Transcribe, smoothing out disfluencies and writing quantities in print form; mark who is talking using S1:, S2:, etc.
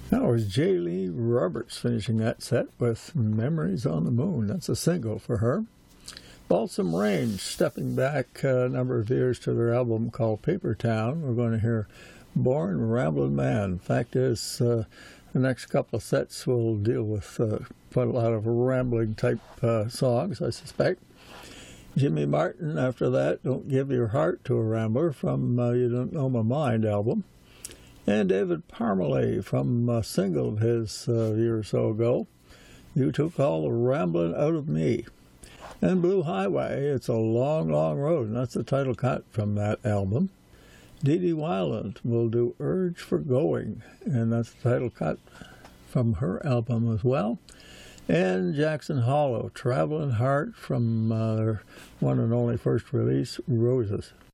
S1: That was J. Lee Roberts finishing that set with Memories on the Moon. That's a single for her. Balsam Range, stepping back a number of years to their album called Paper Town. We're going to hear Born Ramblin' Man. Fact is, the next couple of sets will deal with quite a lot of rambling type songs, I suspect. Jimmy Martin, after that, Don't Give Your Heart to a Rambler from You Don't Know My Mind album. And David Parmalee from a single of his a year or so ago, You Took All the Ramblin' Out of Me. And Blue Highway, It's a Long, Long Road, and that's the title cut from that album. Dee Dee Wyland will do Urge for Going, and that's the title cut from her album as well. And Jackson Hollow, Travelin' Heart from their one and only first release, Roses.